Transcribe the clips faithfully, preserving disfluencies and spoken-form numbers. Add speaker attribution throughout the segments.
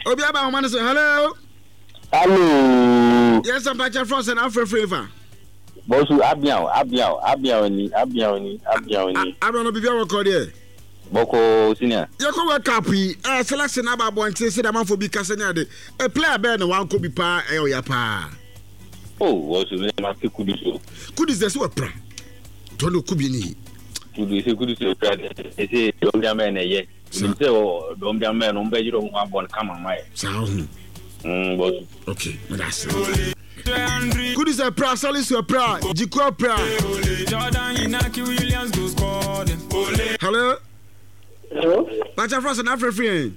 Speaker 1: Obi aba man say hello.
Speaker 2: Hello.
Speaker 1: Yes, I'm Pacha Frost and Alfred Flavor.
Speaker 2: Bosu Abiao, Abiao, Abiao ni, Abiao ni, Abiao ni.
Speaker 1: I don't know if you record here.
Speaker 2: Boko senior.
Speaker 1: You go work up eh selection aba bon say say the man for be kasanya de. A player be no wan ko bi pa e oya pa.
Speaker 2: Oh, what you ma se kudu so.
Speaker 1: Kudu is so pra. Don't know kubi ni.
Speaker 2: Kudu se kudu so pra. E say dom bia me na ye. Nim say o dom bia me no mba jiro ho abon kama mai.
Speaker 1: Sa hu.
Speaker 2: Mm, boss.
Speaker 1: Okay, that's it. Good is a pra, Salis a pra, Jiko pra. Jordan Inaki Williams goes called. Hello?
Speaker 3: Hello?
Speaker 1: Pacha Frost and Alfred Free.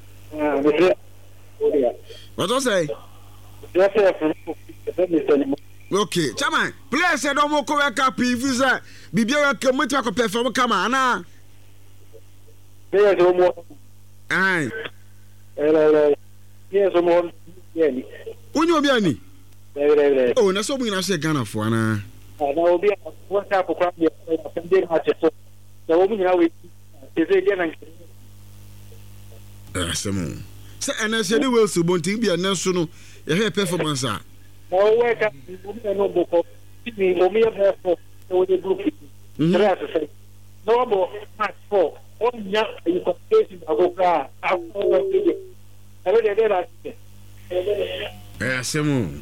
Speaker 1: What do I say? Okay, Chaman, please say no more correct copy if you say, Bibia come with your perform come on.
Speaker 3: There's no more.
Speaker 1: Aye.
Speaker 3: Yes, no more.
Speaker 1: When you be any? Oh, na so we na say Ghana for na.
Speaker 3: Na obi what type of crap you can do match so. Na obi na we is it again.
Speaker 1: Ah, some. Say and say the will so bontin be na so no. Ye hear performance ah.
Speaker 3: No work up no book. Me omi have for the group. Try to say. No more match for. On ya you can face agoka. I will do it. I will do that.
Speaker 1: Eh, some.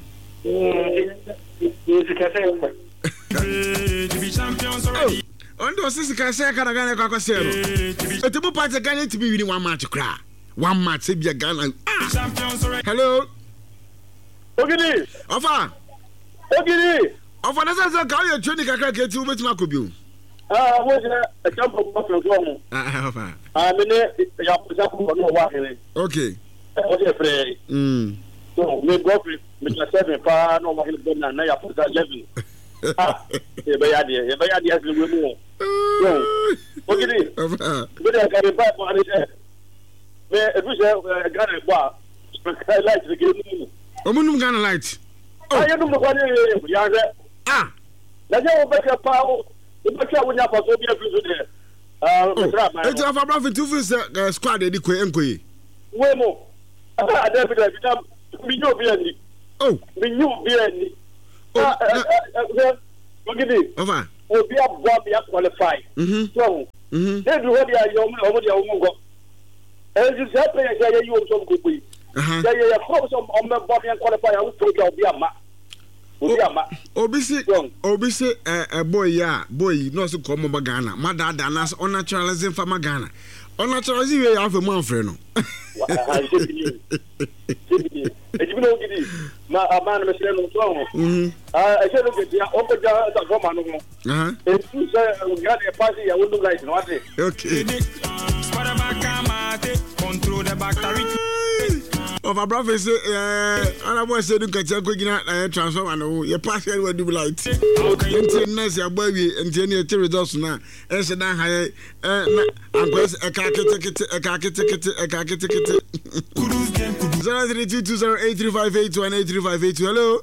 Speaker 1: On those six can say Ghana Ghana Zero. But the party Ghana to be winning one match cry. One match be a Ghana. Hello.
Speaker 3: Ogidi.
Speaker 1: Ofa.
Speaker 3: Ogidi.
Speaker 1: Ofa na say ka you training kakra ke ti wo betima kobiu.
Speaker 3: Ah, wo na e champ of Buffalo so.
Speaker 1: Ah, ofa.
Speaker 3: Ah, me ne ya ya ko no wa here.
Speaker 1: Okay.
Speaker 3: O de frere.
Speaker 1: Mm.
Speaker 3: So, me go free. Me na seven pa no wa here na na ya put that eleven. Ah, e be ya de, e be ya de as we mu. So, Ogidi.
Speaker 1: Ofa.
Speaker 3: Me dey carry back for any say. Me e bi say Ghana gba. Light the game.
Speaker 1: Omunum Ghana light.
Speaker 3: Ah, you no go ni ya ze.
Speaker 1: Ah.
Speaker 3: Na je o be ka pa o. O be ka wo nya pa so bi afi so de. Ah, me tra ma.
Speaker 1: It's a for profit two for squad dey ko enkoyi.
Speaker 3: We mo. Ah, dey bi dey bi tam. Mi yo bi ani.
Speaker 1: Oh.
Speaker 3: Mi yo bi ani. Ah, eh, Ogidi.
Speaker 1: Ofa.
Speaker 3: Obi abua bi qualify.
Speaker 1: Mhm.
Speaker 3: So,
Speaker 1: Mhm.
Speaker 3: dey do what they are yo mo mo dey o mo go. Eh, you say play say you o so go pe.
Speaker 1: Aha.
Speaker 3: Yeah, yeah, yeah. So, on me bo bi qualify, I will take Obi ama. Obi ama.
Speaker 1: Obi say Obi say eh boy ya, boy no so come ba Ghana. Ma da da na on naturalism fa ma Ghana. On naturalism we have a man frɛ no.
Speaker 3: Ah, je dis. Et tu veux dire ma amana me sele no so.
Speaker 1: Mhm.
Speaker 3: Ah, e se no ke dia o ko ja ta ko ma no.
Speaker 1: Aha.
Speaker 3: E tu se ga de pass ya wo do guys no ate.
Speaker 1: Okay.
Speaker 4: Control the bacteria.
Speaker 1: Of a brother say eh ana boy say do kacha ko gina eh transform and you pass here we do light. Enti nurse ya boy we enti na e results na e se dan ha eh na ankwes e ka kete kete e ka kete kete e ka kete kete. zero three two two zero eight three five eight two and eight three five eight two. Hello.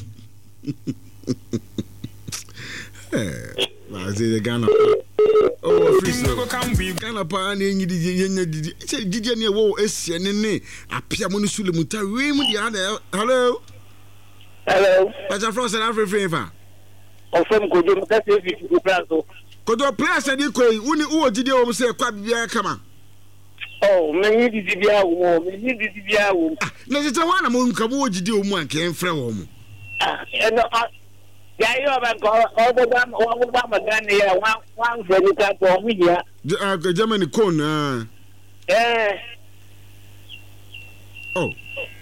Speaker 1: Eh, I say the Ghana. Oh, free so. Ghana pa na enyi di yenya di. Say di di na wo esie ne ne apia mo no sule muta we mu di ada. Hello.
Speaker 3: Hello.
Speaker 1: Pacha Frost and Alfred Favor.
Speaker 3: O fam ko do that is the plan so.
Speaker 1: Ko do place di ko uni wo gidi o mo say kwa bibia kama.
Speaker 3: Oh, me ni di bia wo, me ni di bia wo.
Speaker 1: Na se wa na mo nka mo gidi o mu anke enfre wo mo.
Speaker 3: Ah, e no ya yo ba ko o bo ba o bo ba magana ya wa wa fere ta ko mi ya.
Speaker 1: Germany con ah.
Speaker 3: Eh.
Speaker 1: Oh.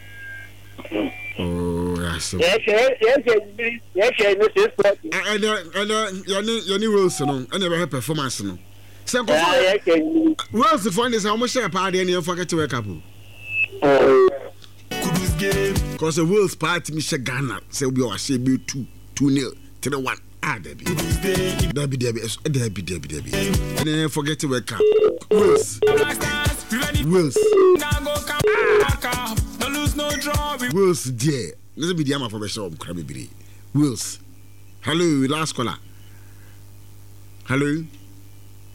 Speaker 1: Oh, yeah, so.
Speaker 3: Yes, yes, yes, yes, yes, yes, yes.
Speaker 1: And and yani yani Wilson no, and never performance no. Say ko Wilson for this how much share party and you forget to wake up.
Speaker 3: Oh.
Speaker 4: Kudus game.
Speaker 1: Cause the Wills party me she Ghana say we are say be two two nil three one. Ah, Debbie. Debbie, Debbie, Debbie, Debbie, Debbie. And then forget to wake up. Wills. Wills. Wills, dear. Let's be the ama for the show. Wills. Hello, last caller. Hello.